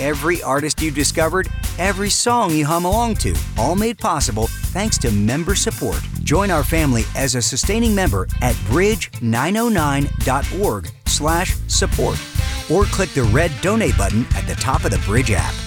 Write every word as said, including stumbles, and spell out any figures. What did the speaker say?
every artist you've discovered, every song you hum along to, all made possible thanks to member support. Join our family as a sustaining member at bridge nine oh nine dot org slash support or click the red donate button at the top of the Bridge app.